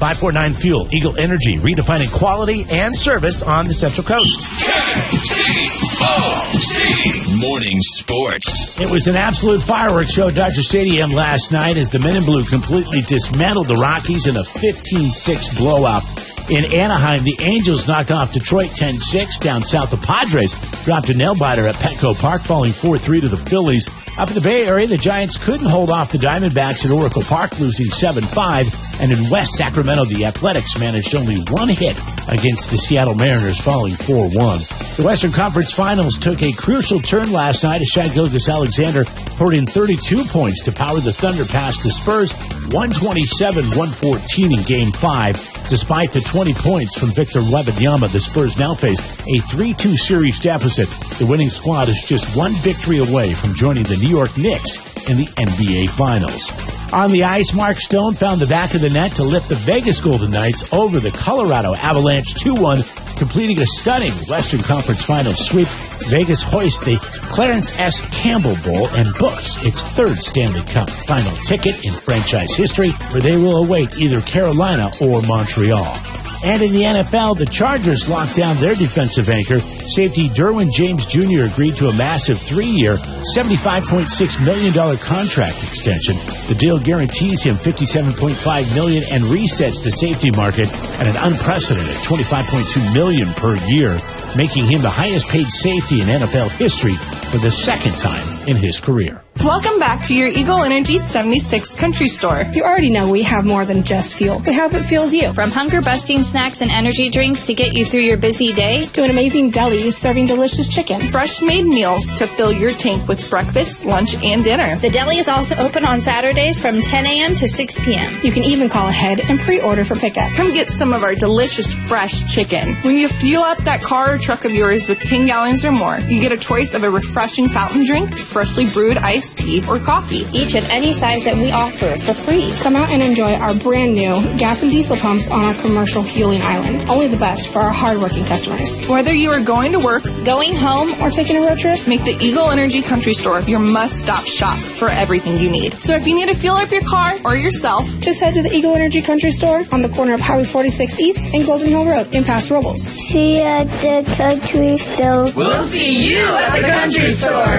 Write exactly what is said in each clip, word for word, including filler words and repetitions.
five forty-nine Fuel, Eagle Energy, redefining quality and service on the Central Coast. K C O C Morning Sports. It was an absolute fireworks show at Dodger Stadium last night as the Men in Blue completely dismantled the Rockies in a fifteen six blowout. In Anaheim, the Angels knocked off Detroit ten six. Down south, the Padres dropped a nail-biter at Petco Park, falling four three to the Phillies. Up in the Bay Area, the Giants couldn't hold off the Diamondbacks at Oracle Park, losing seven five. And in West Sacramento, the Athletics managed only one hit against the Seattle Mariners, falling four one. The Western Conference Finals took a crucial turn last night as Shai Gilgeous-Alexander poured in thirty-two points to power the Thunder past the Spurs, one twenty-seven one fourteen in Game five. Despite the twenty points from Victor Wembanyama, the Spurs now face a three two series deficit. The winning squad is just one victory away from joining the New York Knicks in the N B A Finals. On the ice, Mark Stone found the back of the net to lift the Vegas Golden Knights over the Colorado Avalanche two one, completing a stunning Western Conference Finals sweep. Vegas hoists the Clarence S. Campbell Bowl and books its third Stanley Cup final ticket in franchise history, where they will await either Carolina or Montreal. And in the N F L, the Chargers locked down their defensive anchor. Safety Derwin James Junior agreed to a massive three-year, seventy-five point six million dollars contract extension. The deal guarantees him fifty-seven point five million dollars and resets the safety market at an unprecedented twenty-five point two million dollars per year, making him the highest-paid safety in N F L history for the second time in his career. Welcome back to your Eagle Energy seventy-six Country Store. You already know we have more than just fuel. We have what fuels you. From hunger-busting snacks and energy drinks to get you through your busy day, to an amazing deli serving delicious chicken. Fresh-made meals to fill your tank with breakfast, lunch, and dinner. The deli is also open on Saturdays from ten a.m. to six p.m. You can even call ahead and pre-order for pickup. Come get some of our delicious fresh chicken. When you fuel up that car or truck of yours with ten gallons or more, you get a choice of a refreshing fountain drink, freshly brewed iced tea, or coffee. Each of any size that we offer for free. Come out and enjoy our brand new gas and diesel pumps on our commercial fueling island. Only the best for our hardworking customers. Whether you are going to work, going home, or taking a road trip, make the Eagle Energy Country Store your must-stop shop for everything you need. So if you need to fuel up your car or yourself, just head to the Eagle Energy Country Store on the corner of Highway forty-six East and Golden Hill Road in Paso Robles. See you at the country store. We'll see you at the country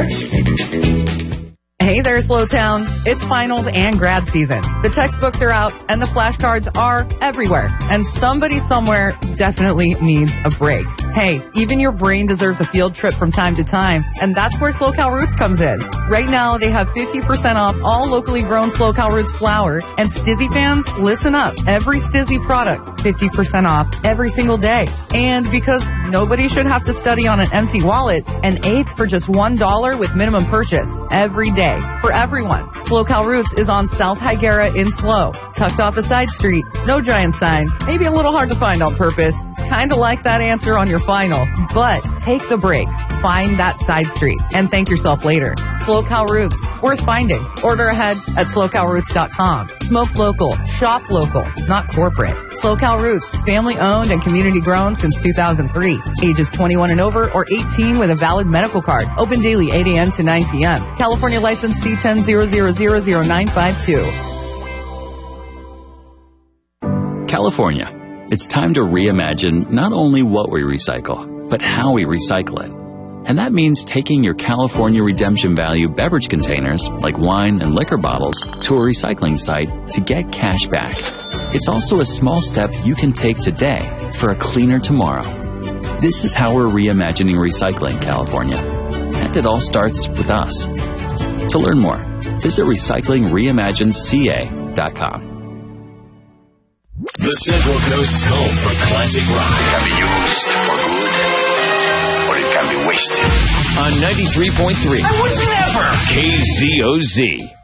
store. Hey there, Slowtown. It's finals and grad season. The textbooks are out and the flashcards are everywhere. And somebody somewhere definitely needs a break. Hey, even your brain deserves a field trip from time to time. And that's where SlowCal Roots comes in. Right now, they have fifty percent off all locally grown SlowCal Roots flour. And Stizzy fans, listen up. Every Stizzy product, fifty percent off every single day. And because nobody should have to study on an empty wallet, an eighth for just one dollar with minimum purchase every day. For everyone. SlowCal Roots is on South Higuera in Slow, tucked off a side street, no giant sign, maybe a little hard to find on purpose, kinda like that answer on your final, but take the break, find that side street, and thank yourself later. SlowCal Roots, worth finding. Order ahead at slow cal roots dot com. Smoke local, shop local, not corporate. SlowCal Roots, family owned and community grown since two thousand three. Ages twenty-one and over or eighteen with a valid medical card. Open daily eight a.m. to nine p.m. California license C ten zero zero zero zero nine five two. California. It's time to reimagine not only what we recycle, but how we recycle it. And that means taking your California Redemption Value beverage containers, like wine and liquor bottles, to a recycling site to get cash back. It's also a small step you can take today for a cleaner tomorrow. This is how we're reimagining recycling, California. And it all starts with us. To learn more, visit recycling reimagined c a dot com. The Central Coast's home for classic rock. It can be used for good, or it can be wasted. On ninety-three point three. I would never! K Z O Z.